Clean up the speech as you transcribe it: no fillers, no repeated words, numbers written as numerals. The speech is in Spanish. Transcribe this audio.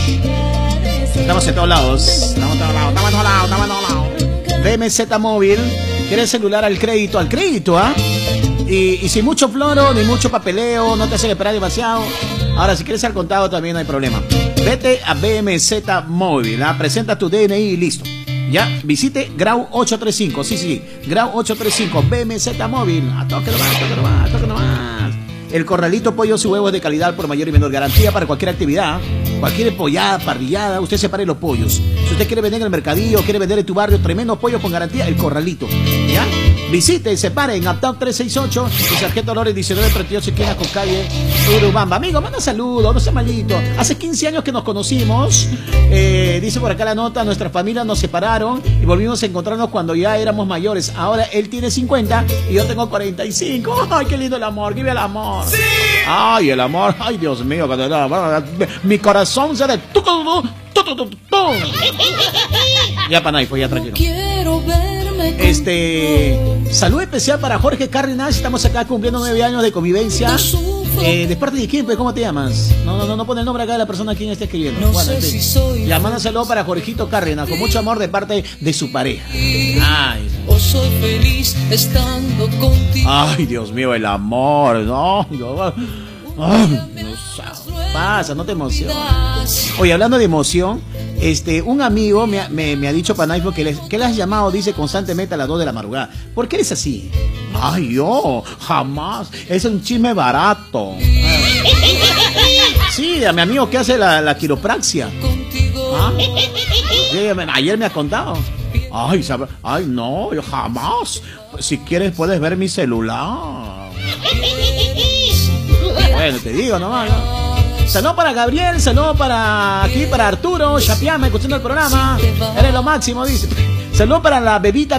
Estamos en todos lados. Estamos en todos lados. BMZ Móvil. ¿Quieres celular al crédito? Al crédito, ¿ah? Y sin mucho floro, ni mucho papeleo, no te hacen esperar demasiado. Ahora, si quieres al contado también no hay problema. Vete a BMZ Móvil, ¿ah? Presenta tu DNI y listo. Ya, visite Grau 835, sí, Grau 835, BMZ Móvil. A toque nomás. El Corralito, pollos y huevos de calidad por mayor y menor garantía para cualquier actividad. Cualquier pollada, parrillada, usted separe los pollos. Si usted quiere vender en el mercadillo, quiere vender en tu barrio, tremendo pollo con garantía, El Corralito. ¿Ya? Visite y separe en Uptown 368 y Sargento Lores 1932, esquina con calle Urubamba. Amigo, manda saludos, no sea malito. Hace 15 años que nos conocimos. Dice por acá la nota, nuestras familias nos separaron y volvimos a encontrarnos cuando ya éramos mayores. Ahora él tiene 50 y yo tengo 45. Ay, qué lindo el amor, vive el amor. ¡Sí! Ay, el amor, ay, Dios mío, mi corazón se de... Ya, Panay, pues ya tranquilo. Salud especial para Jorge Cárdenas. Estamos acá cumpliendo 9 años de convivencia. ¿De parte de quién? Pues, ¿cómo te llamas? No pone el nombre acá de la persona a quien está escribiendo. Bueno, ya, manda saludo para Jorgito Cárdenas, con mucho amor de parte de su pareja. Ay. Soy feliz estando contigo. Ay, Dios mío, el amor, no. Pasa, no te emociones. Oye, hablando de emoción, un amigo me ha dicho, Panay, que le has llamado, dice, constantemente a las 2 de la madrugada. ¿Por qué eres así? Ay, yo, jamás. Es un chisme barato. Sí, a mi amigo que hace la quiropraxia. ¿Ah? Sí, ayer me ha contado. Ay, no, yo jamás. Si quieres puedes ver mi celular. Bueno, te digo nomás, ¿no? Saludos para Gabriel, saludos para Arturo Chapiama, escuchando el programa. Eres lo máximo, dice. Saludos para la bebita